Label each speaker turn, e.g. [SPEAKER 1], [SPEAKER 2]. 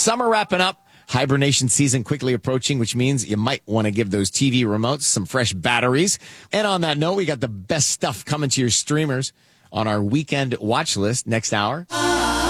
[SPEAKER 1] summer wrapping up. Hibernation season quickly approaching, which means you might want to give those TV remotes some fresh batteries. And on that note, we got the best stuff coming to your streamers on our weekend watch list next hour.